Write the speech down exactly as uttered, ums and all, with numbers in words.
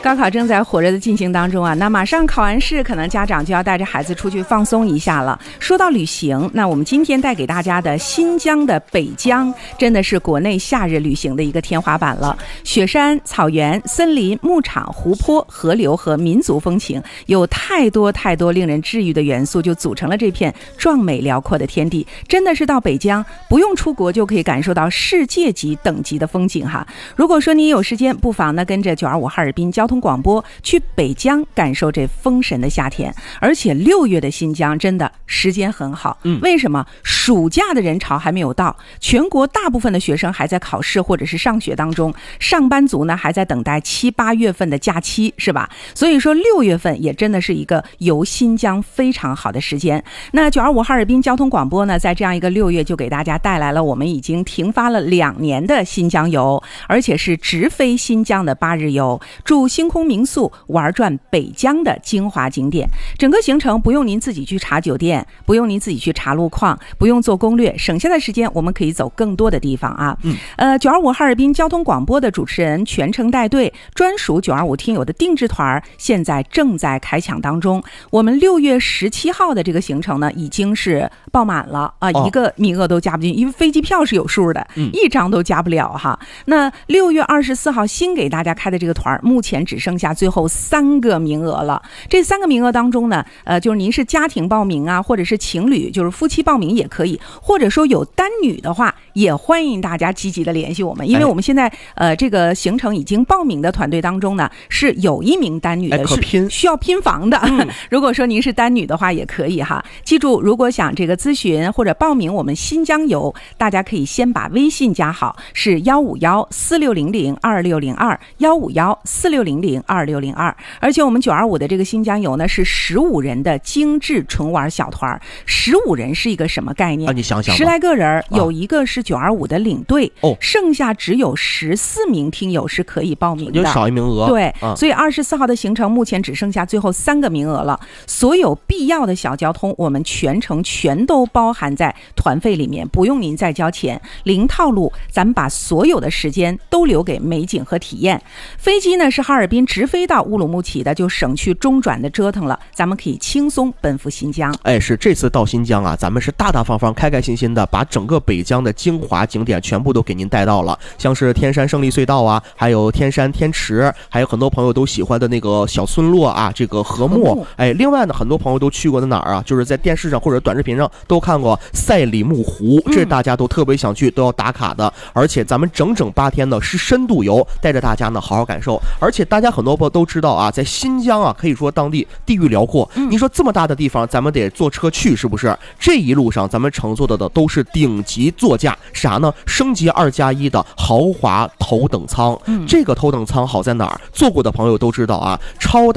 高考正在火热的进行当中啊，那马上考完试，可能家长就要带着孩子出去放松一下了。说到旅行，那我们今天带给大家的新疆的北疆，真的是国内夏日旅行的一个天花板了。雪山、草原、森林、牧场、湖泊、河流和民族风情，有太多太多令人治愈的元素，就组成了这片壮美辽阔的天地。真的是到北疆不用出国就可以感受到世界级等级的风景哈。如果说你有时间，不妨呢跟着九二五哈尔滨交通广播去北疆感受这风神的夏天。而且六月的新疆真的时间很好，嗯，为什么？暑假的人潮还没有到，全国大部分的学生还在考试或者是上学当中，上班族呢还在等待七八月份的假期，是吧？所以说六月份也真的是一个游新疆非常好的时间。那九二五哈尔滨交通广播呢，在这样一个六月就给大家带来了我们已经停发了两年的新疆游，而且是直飞新疆的八日游，住星空民宿，玩转北疆的精华景点。整个行程不用您自己去查酒店，不用您自己去查路况，不用做攻略，省下的时间我们可以走更多的地方啊。嗯，呃，九二五哈尔滨交通广播的主持人全程带队，专属九二五听友的定制团现在正在开抢当中。我们六月十七号的这个行程呢，已经是爆满了啊、呃哦，一个名额都加不进，因为飞机票是有数的，嗯、一张都加不了哈。那六月二十四号新给大家开的这个团，目前只剩下最后三个名额了。这三个名额当中呢，呃，就是您是家庭报名啊，或者是情侣，就是夫妻报名也可以，或者说有单女的话，也欢迎大家积极的联系我们，因为我们现在呃这个行程已经报名的团队当中呢，是有一名单女的， 哎、可拼需要拼房的。嗯、如果说您是单女的话，也可以哈。记住，如果想这个咨询或者报名我们新疆游，大家可以先把微信加好，是幺五幺四六零零二六零二幺五幺四六零零二六零二。而且我们九二五的这个新疆游呢，是十五人的精致纯玩小团。十五人是一个什么概念？ 啊、你想想， 十来个人，有一个是九二五的领队， 哦， 剩下只有十四名听友是可以报名的， 就少一名额。 对， 啊、 所以二十四号的行程目前只剩下最后三个名额了。所有必要的小交通，我们全程全都包含在团费里面，不用您再交钱，零套路，咱们把所有的时间都留给美景和体验。飞机呢是哈尔滨直飞到乌鲁木齐的，就省去中转的折腾了，咱们可以轻松奔赴新疆。 哎，是这次到新疆啊，咱们是大大方方、开开心心的，把整个北疆的精华景点全部都给您带到了，像是天山胜利隧道啊，还有天山天池，还有很多朋友都喜欢的那个小村落啊，这个禾木。哎，另外呢，很多朋友都去过的哪儿啊？就是在电视上或者短视频上都看过赛里木湖，这是大家都特别想去、都要打卡的。而且咱们整整八天呢是深度游，带着大家呢好好感受。而且大家很多朋友都知道啊，在新疆啊，可以说当地地域辽阔。你说这么大的地方，咱们得坐车去，是不是？这一路上咱们乘坐的的都是顶级座驾，啥呢？升级二加一的豪华头等舱。这个头等舱好在哪儿？坐过的朋友都知道啊，超大